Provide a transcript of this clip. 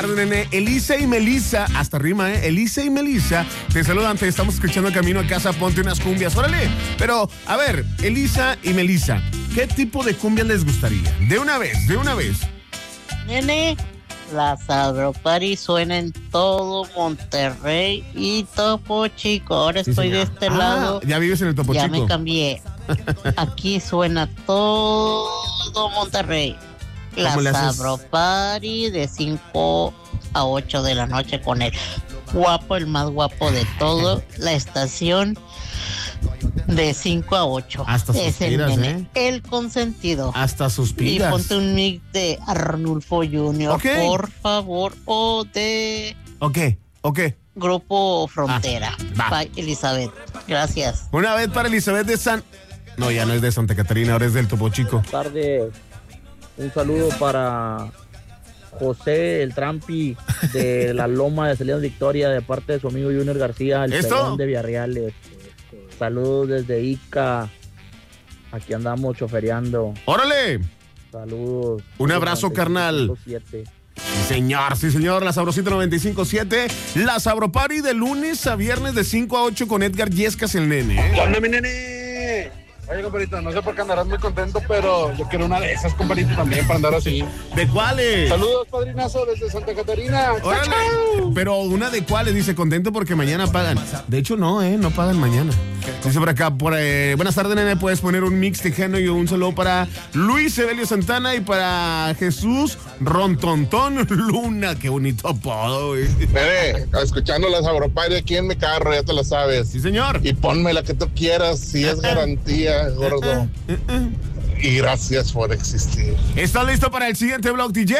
Nene, Elisa y Melissa, hasta rima, Elisa y Melissa, te saludan, te estamos escuchando camino a casa, ponte unas cumbias, órale. Pero, a ver, Elisa y Melissa, ¿qué tipo de cumbia les gustaría? De una vez. Nene, la Sabro Party suena en todo Monterrey y Topo Chico. Ahora Sí, estoy señor. de este lado. Ya vives en el Topo Ya Chico. me cambié. Aquí suena todo Monterrey. La ¿Cómo le haces? Sabro Party de 5 a 8 de la noche con el guapo, el más guapo de todo. La estación de 5 a 8. Hasta es el suspiras, nene, el consentido. Hasta Y suspiras. ponte un mix de Arnulfo Junior, Ok. por favor, o de Ok. Grupo Frontera. va. Bye, Elizabeth. Gracias. Una vez para Elizabeth de San... No, ya no es de Santa Catarina, ahora es del Topo Chico. Buenas tardes. Un saludo para José, el Trampi de la Loma de Salinas Victoria, de parte de su amigo Junior García, el ¿Esto? pelón de Villarreales. Saludos desde Ica. Aquí andamos chofereando. ¡Órale! Saludos. Un abrazo, carnal. 7. Sí, señor, la Sabrosita 95.7, la Sabro Party de lunes a viernes de 5 a 8 con Edgar Yescas, el nene, ¿Qué onda, mi nene? Oye, compadrito, no sé por qué andarás muy contento, pero yo quiero una de esas, compadrito, también para andar así. ¿De cuáles? Saludos, padrinazo, desde Santa Catarina. ¡Órale! Pero una de cuáles, dice, contento porque mañana pagan. De hecho, no pagan mañana. Dice por acá, buenas tardes, nene, puedes poner un mix tejano y un saludo para Luis Evelio Santana y para Jesús Rontontón Luna. Qué bonito apodo, güey. Nene, escuchando la Sabropari aquí en mi carro, ya te lo sabes. Sí, señor. Y ponme la que tú quieras, si es garantía, gordo. Y gracias por existir. ¿Estás listo para el siguiente blog, DJ?